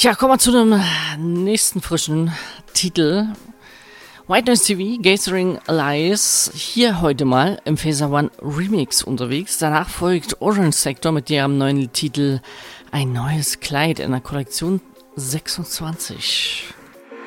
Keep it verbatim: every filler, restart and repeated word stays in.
Ja, kommen wir zu dem nächsten frischen Titel. White Noise T V, Gathering Allies, hier heute mal im Phaser One Remix unterwegs. Danach folgt Orange Sector mit ihrem neuen Titel Ein neues Kleid in der Kollektion sechsundzwanzig.